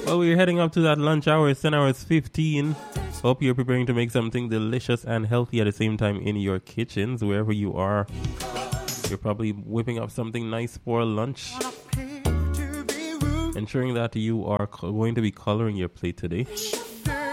Well, we're heading up to that lunch hour. It's 10 hours 15. Hope you're preparing to make something delicious and healthy at the same time in your kitchens, wherever you are. You're probably whipping up something nice for lunch. Ensuring that you are going to be coloring your plate today.